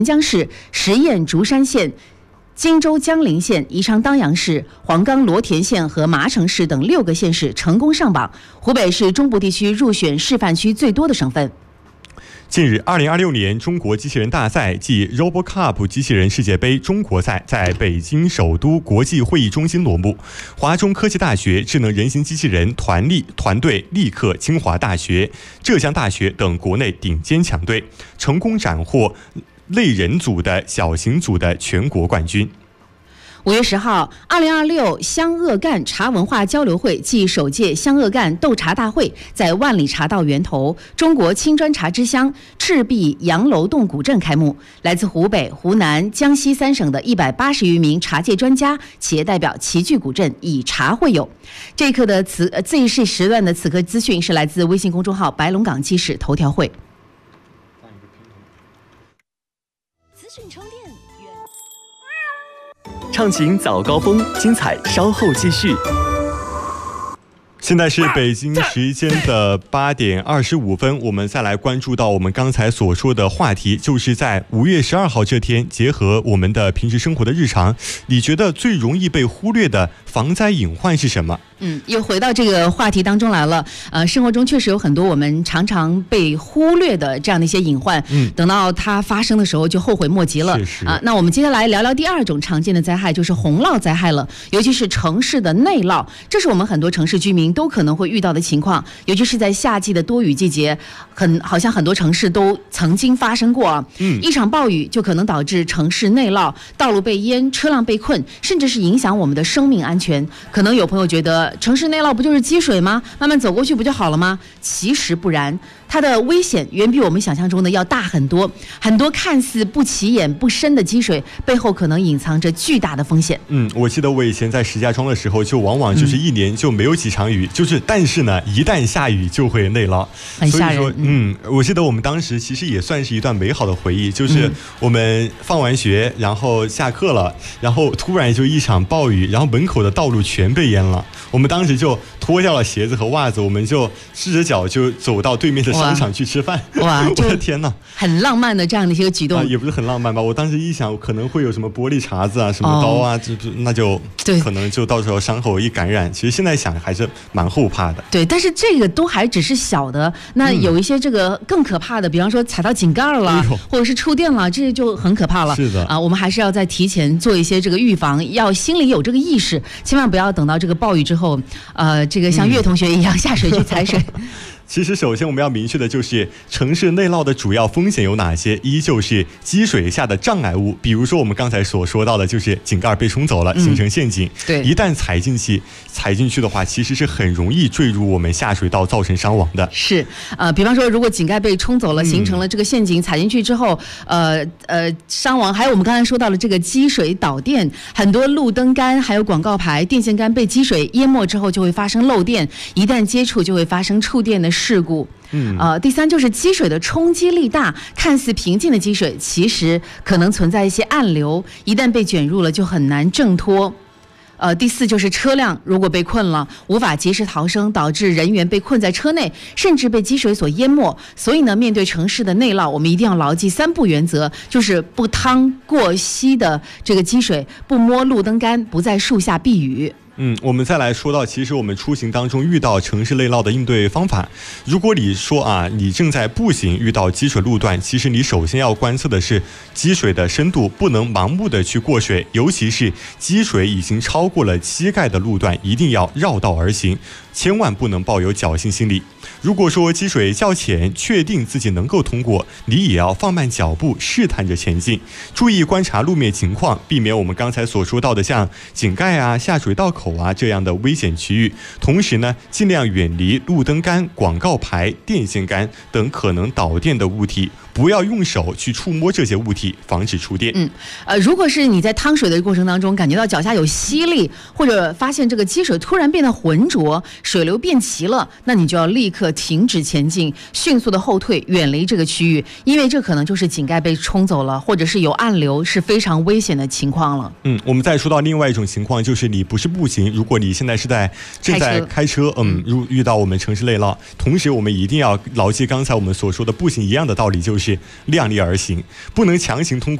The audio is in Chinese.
江市、十堰竹山县、荆州江陵县、宜昌当阳市、黄冈罗田县和麻城市等6个县市成功上榜。湖北是中部地区入选示范区最多的省份。 近日，2026年中国机器人大赛暨 RoboCup 机器人世界杯中国赛在北京首都国际会议中心落幕。华中科技大学智能人形机器人团队力克清华大学、浙江大学等国内顶尖强队，成功斩获类人组的小型组的全国冠军。 5月10号，2026湘鄂赣茶文化交流会暨首届湘鄂赣斗茶大会在万里茶道源头中国青砖茶之乡赤壁洋楼洞古镇开幕。来自湖北、湖南、江西3省的180余名茶界专家、企业代表齐聚古镇，以茶会友。这一刻的这是时段的此刻资讯是来自微信公众号白龙港记事头条会。 资讯充电。 畅行早高峰，精彩稍后继续。 现在是北京时间的8点25分，我们再来关注到我们刚才所说的话题，就是在5月12号这天，结合我们的平时生活的日常，你觉得最容易被忽略的防灾隐患是什么？ 又回到这个话题当中来了。生活中确实有很多我们常常被忽略的这样的一些隐患，等到它发生的时候就后悔莫及了。那我们接下来聊聊第2种常见的灾害，就是洪涝灾害了，尤其是城市的内涝，这是我们很多城市居民都可能会遇到的情况，尤其是在夏季的多雨季节，好像很多城市都曾经发生过。一场暴雨就可能导致城市内涝，道路被淹，车辆被困，甚至是影响我们的生命安全。可能有朋友觉得城市内涝不就是积水吗？慢慢走过去不就好了吗？其实不然，它的危险远比我们想象中的要大很多。很多看似不起眼不深的积水，背后可能隐藏着巨大的风险。 我记得我以前在石家庄的时候，就往往就是一年就没有几场雨，但是呢，一旦下雨就会内涝， 很吓人。 所以说，我记得我们当时其实也算是一段美好的回忆，就是我们放完学，然后下课了，然后突然就一场暴雨，然后门口的道路全被淹了。我们当时就脱掉了鞋子和袜子，我们就赤着脚就走到对面的商场去吃饭。 哇， 我的天哪， 很浪漫的这样的一些举动。 也不是很浪漫吧？我当时一想，可能会有什么玻璃碴子啊，什么刀啊，那就可能就到时候伤口一感染。其实现在想还是蛮后怕的。 对，但是这个都还只是小的，那有一些这个更可怕的，比方说踩到井盖了，或者是触电了，这就很可怕了。 是的我们还是要在提前做一些这个预防，要心里有这个意识，千万不要等到这个暴雨之后，这个像岳同学一样下水去踩水。 其实首先我们要明确的就是城市内涝的主要风险有哪些，依旧是积水下的障碍物，比如说我们刚才所说到的，就是井盖被冲走了，形成陷阱。 对， 一旦踩进去的话，其实是很容易坠入我们下水道，造成伤亡的。 是，比方说如果井盖被冲走了，形成了这个陷阱，踩进去之后，伤亡。还有我们刚才说到了这个积水导电，很多路灯杆还有广告牌、电线杆被积水淹没之后，就会发生漏电，一旦接触就会发生触电的事故。第3就是积水的冲击力大，看似平静的积水，其实可能存在一些暗流，一旦被卷入了就很难挣脱。第4就是车辆如果被困了，无法及时逃生，导致人员被困在车内，甚至被积水所淹没。所以呢，面对城市的内涝，我们一定要牢记3不原则，就是不趟过溪的这个积水，不摸路灯杆，不在树下避雨。 我们再来说到，其实我们出行当中遇到城市内涝的应对方法。如果你说你正在步行遇到积水路段，其实你首先要观测的是积水的深度，不能盲目的去过水，尤其是积水已经超过了膝盖的路段，一定要绕道而行，千万不能抱有侥幸心理。如果说积水较浅，确定自己能够通过，你也要放慢脚步，试探着前进，注意观察路面情况，避免我们刚才所说到的像井盖啊、下水道口啊这样的危险区域。同时呢，尽量远离路灯杆、广告牌、电线杆等可能导电的物体，不要用手去触摸这些物体，防止触电。 如果是你在趟水的过程当中感觉到脚下有吸力，或者发现这个积水突然变得浑浊，水流变齐了，那你就要立刻停止前进，迅速的后退，远离这个区域，因为这可能就是井盖被冲走了，或者是有暗流，是非常危险的情况了。 我们再说到另外一种情况，就是你不是步行，如果你现在是正在开车，遇到我们城市内涝，同时我们一定要牢记刚才我们所说的步行一样的道理，就是就是量力而行，不能强行通过